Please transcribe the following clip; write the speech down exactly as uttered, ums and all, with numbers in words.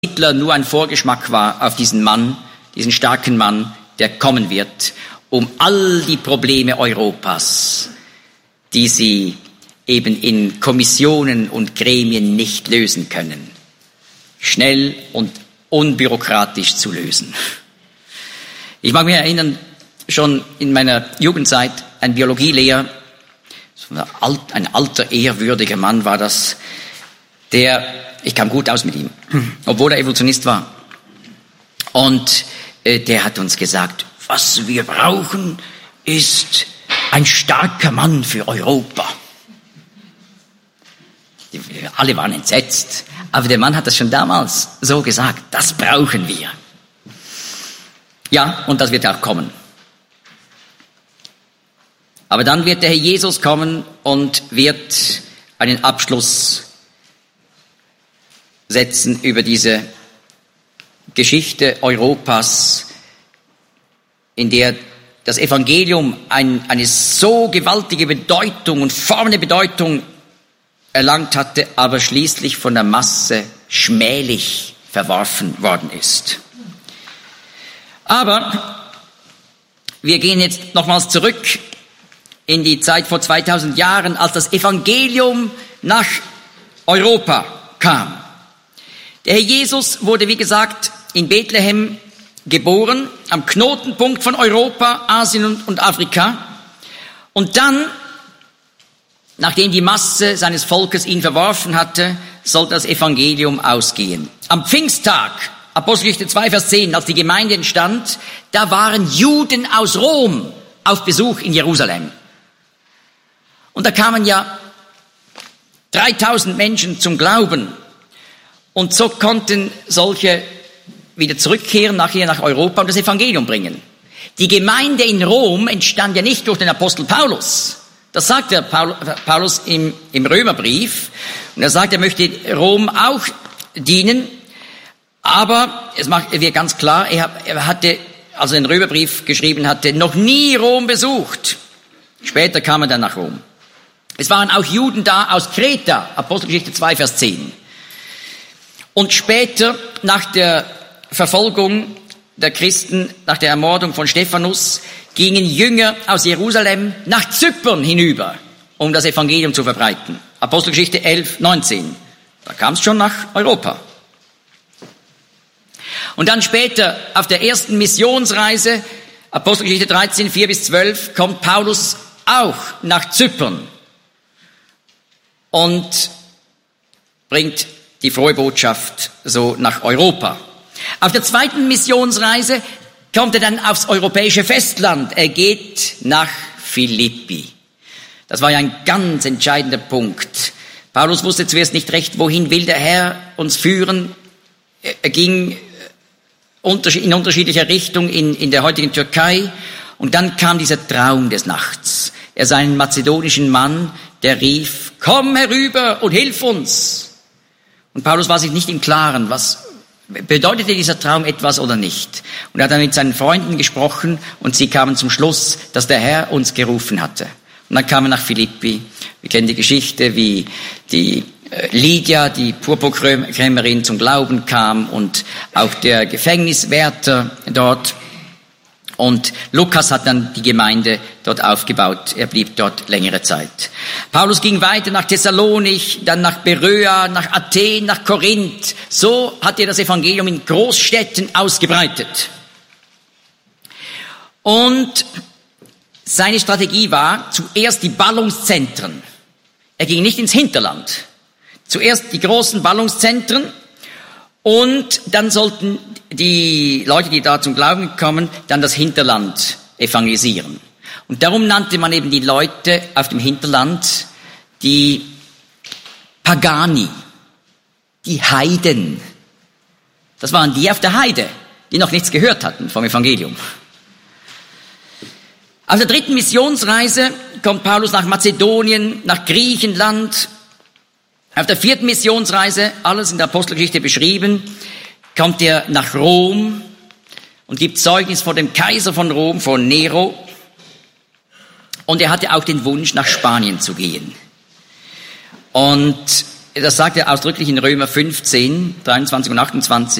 Hitler nur ein Vorgeschmack war auf diesen Mann, diesen starken Mann, der kommen wird, um all die Probleme Europas, die sie eben in Kommissionen und Gremien nicht lösen können, schnell und unbürokratisch zu lösen. Ich mag mich erinnern, schon in meiner Jugendzeit, ein Biologielehrer, ein alter, ehrwürdiger Mann war das, der, ich kam gut aus mit ihm, obwohl er Evolutionist war. Und äh, der hat uns gesagt, was wir brauchen, ist ein starker Mann für Europa. Alle waren entsetzt, aber der Mann hat das schon damals so gesagt, das brauchen wir. Ja, und das wird auch kommen. Aber dann wird der Herr Jesus kommen und wird einen Abschluss setzen über diese Geschichte Europas, in der das Evangelium ein, eine so gewaltige Bedeutung und formende Bedeutung erlangt hatte, aber schließlich von der Masse schmählich verworfen worden ist. Aber wir gehen jetzt nochmals zurück in die Zeit vor zweitausend Jahren, als das Evangelium nach Europa kam. Der Herr Jesus wurde, wie gesagt, in Bethlehem geboren, am Knotenpunkt von Europa, Asien und Afrika. Und dann, nachdem die Masse seines Volkes ihn verworfen hatte, sollte das Evangelium ausgehen. Am Pfingsttag, Apostelgeschichte zwei, Vers zehn, als die Gemeinde entstand, da waren Juden aus Rom auf Besuch in Jerusalem. Und da kamen ja dreitausend Menschen zum Glauben. Und so konnten solche wieder zurückkehren, nachher nach Europa und das Evangelium bringen. Die Gemeinde in Rom entstand ja nicht durch den Apostel Paulus. Das sagt der Paulus im, im Römerbrief. Und er sagt, er möchte Rom auch dienen. Aber es macht, wird ganz klar, er, er hatte, als er den Römerbrief geschrieben hatte, noch nie Rom besucht. Später kam er dann nach Rom. Es waren auch Juden da aus Kreta, Apostelgeschichte zwei, Vers zehn. Und später, nach der Verfolgung der Christen, nach der Ermordung von Stephanus, gingen Jünger aus Jerusalem nach Zypern hinüber, um das Evangelium zu verbreiten. Apostelgeschichte elf, neunzehn. Da kam es schon nach Europa. Und dann später, auf der ersten Missionsreise, Apostelgeschichte dreizehn, vier bis zwölf, kommt Paulus auch nach Zypern und bringt die frohe Botschaft so nach Europa. Auf der zweiten Missionsreise kommt er dann aufs europäische Festland. Er geht nach Philippi. Das war ja ein ganz entscheidender Punkt. Paulus wusste zuerst nicht recht, wohin will der Herr uns führen. Er ging in unterschiedlicher Richtung in, in der heutigen Türkei. Und dann kam dieser Traum des Nachts. Er sah einen mazedonischen Mann, der rief, komm herüber und hilf uns. Und Paulus war sich nicht im Klaren, was bedeutete dieser Traum etwas oder nicht. Und er hat dann mit seinen Freunden gesprochen und sie kamen zum Schluss, dass der Herr uns gerufen hatte. Und dann kamen wir nach Philippi. Wir kennen die Geschichte, wie die Lydia, die Purpurkrämerin, zum Glauben kam und auch der Gefängniswärter dort. Und Lukas hat dann die Gemeinde dort aufgebaut. Er blieb dort längere Zeit. Paulus ging weiter nach Thessalonich, dann nach Beröa, nach Athen, nach Korinth. So hat er das Evangelium in Großstädten ausgebreitet. Und seine Strategie war zuerst die Ballungszentren. Er ging nicht ins Hinterland. Zuerst die großen Ballungszentren. Und dann sollten die Leute, die da zum Glauben kommen, dann das Hinterland evangelisieren. Und darum nannte man eben die Leute auf dem Hinterland die Pagani, die Heiden. Das waren die auf der Heide, die noch nichts gehört hatten vom Evangelium. Auf der dritten Missionsreise kommt Paulus nach Mazedonien, nach Griechenland. Auf der vierten Missionsreise, alles in der Apostelgeschichte beschrieben, kommt er nach Rom und gibt Zeugnis vor dem Kaiser von Rom, vor Nero. Und er hatte auch den Wunsch, nach Spanien zu gehen. Und das sagt er ausdrücklich in Römer fünfzehn, dreiundzwanzig und achtundzwanzig.